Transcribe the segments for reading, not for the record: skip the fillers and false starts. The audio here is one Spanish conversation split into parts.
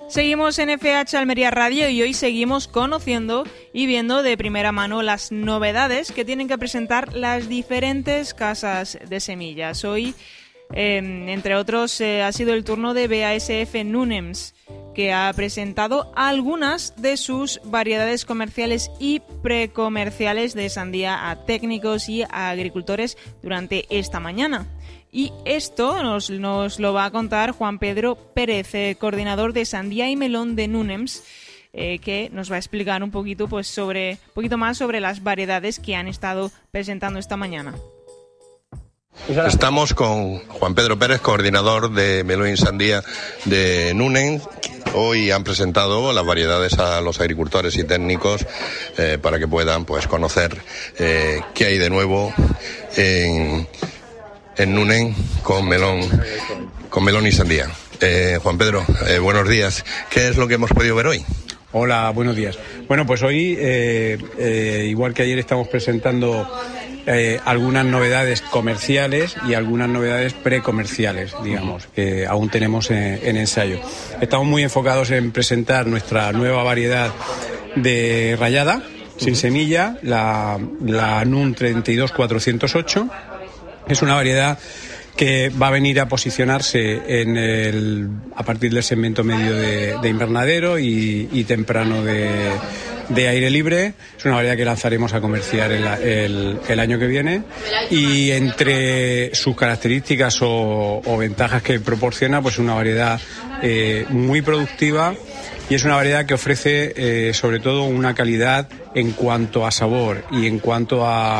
Seguimos en FH Almería Radio y hoy seguimos conociendo y viendo de primera mano las novedades que tienen que presentar las diferentes casas de semillas. Hoy, entre otros, ha sido el turno de BASF Nunems, que ha presentado algunas de sus variedades comerciales y precomerciales de sandía a técnicos y a agricultores durante esta mañana. Y esto nos lo va a contar Juan Pedro Pérez, coordinador de sandía y melón de Nunems, que nos va a explicar un poquito más sobre las variedades que han estado presentando esta mañana. Estamos con Juan Pedro Pérez, coordinador de melón y sandía de Nunems. Hoy han presentado las variedades a los agricultores y técnicos para que puedan conocer qué hay de nuevo en Nunems con melón y sandía. Juan Pedro, buenos días. ¿Qué es lo que hemos podido ver hoy? Hola, buenos días. Bueno, pues hoy, igual que ayer, estamos presentando algunas novedades comerciales y algunas novedades precomerciales, digamos, que aún tenemos en ensayo. Estamos muy enfocados en presentar nuestra nueva variedad de rallada, sin semilla, la NUN 32408. Es una variedad que va a venir a posicionarse a partir del segmento medio de invernadero y temprano de aire libre. Es una variedad que lanzaremos a comerciar el año que viene, y entre sus características o ventajas que proporciona, pues una variedad muy productiva, y es una variedad que ofrece sobre todo una calidad en cuanto a sabor y en cuanto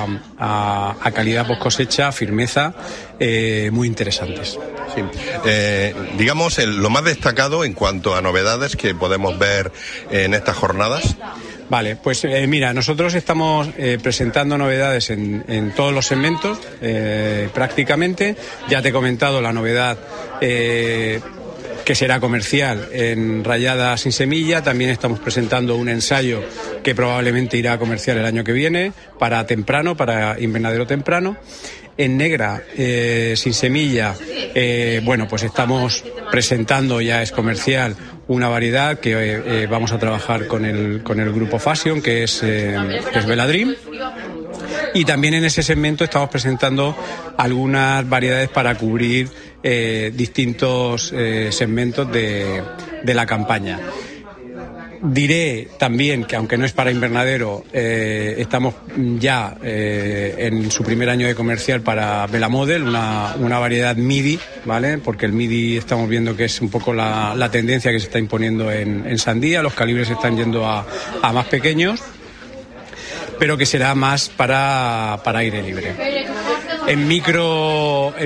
a calidad post cosecha, firmeza, muy interesantes. Sí. Digamos, lo más destacado en cuanto a novedades que podemos ver en estas jornadas. Vale, pues mira, nosotros estamos presentando novedades en todos los segmentos, prácticamente. Ya te he comentado la novedad que será comercial en rallada sin semilla. También estamos presentando un ensayo que probablemente irá a comercial el año que viene para invernadero temprano. En negra, sin semilla, pues estamos presentando, ya es comercial, una variedad que vamos a trabajar con el grupo Fashion, que es Veladrim. Y también en ese segmento estamos presentando algunas variedades para cubrir distintos segmentos de la campaña. Diré también que, aunque no es para invernadero, estamos ya en su primer año de comercial para Bella Model, una variedad MIDI, ¿vale? Porque el MIDI estamos viendo que es un poco la tendencia que se está imponiendo en sandía. Los calibres están yendo a más pequeños, pero que será más para aire libre. En micro